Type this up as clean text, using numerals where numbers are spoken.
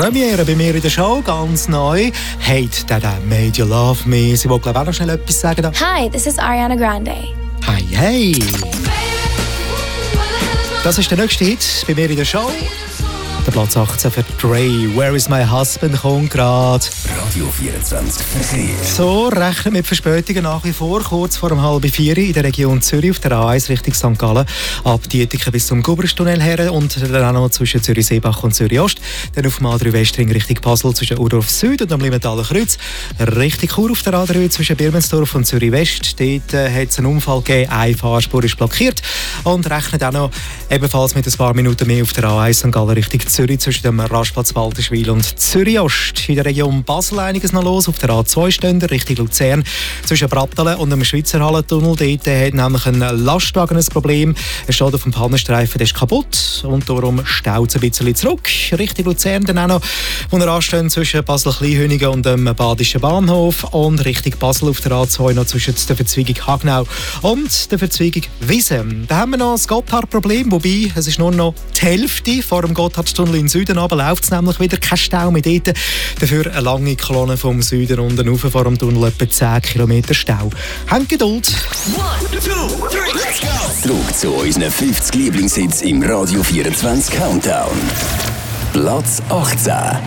Premiere bei mir in der Show, ganz neu. Hate That I Made You Love Me. Sie will, glaube ich, auch noch schnell etwas sagen. Hi, this is Ariana Grande. Hi, hey. Das ist der nächste Hit bei mir in der Show. Der Platz 18 für Dre. Where is my husband? Kommt gerade. Radio 24 Verkehr. So rechnet mit Verspätungen nach wie vor. Kurz vor 3:30 in der Region Zürich auf der A1 Richtung St. Gallen. Ab Dietiken bis zum Gubristunnel her und dann auch noch zwischen Zürich-Seebach und Zürich-Ost. Dann auf dem A3 Westring Richtung Basel zwischen Urdorf Süd und am Limentaler Kreuz. Richtig Chur auf der A3 zwischen Birmensdorf und Zürich-West. Dort hat es einen Unfall gegeben. Eine Fahrspur ist blockiert. Und rechnet auch noch ebenfalls mit ein paar Minuten mehr auf der A1 St. Gallen Richtung Zürich zwischen dem Rastplatz Balderschwil und Zürich-Ost. In der Region Basel einiges noch los. Auf der A2 Ständer Richtung Luzern zwischen Brattelen und dem Schweizer Hallentunnel. Dort hat nämlich ein Lastwagen ein Problem. Er steht auf dem Pannenstreifen, der ist kaputt und darum staut es ein bisschen zurück. Richtung Luzern dann auch noch, wo wir anstehen zwischen Basel-Kleinhönigen und dem Badischen Bahnhof und Richtung Basel auf der A2 noch zwischen der Verzweigung Hagnau und der Verzweigung Wiesen. Da haben wir noch das Gotthardproblem, wobei es ist nur noch die Hälfte vor dem Gotthardtunnel in Süden runter, läuft es nämlich wieder, kein Stau mehr dort. Dafür eine lange Kolonne vom Süden unten rauf vor dem Tunnel, etwa 10 Kilometer Stau. Habt Geduld. 1, 2, 3, let's go! Zurück zu unseren 50 Lieblingshits im Radio 24 Countdown. Platz 18.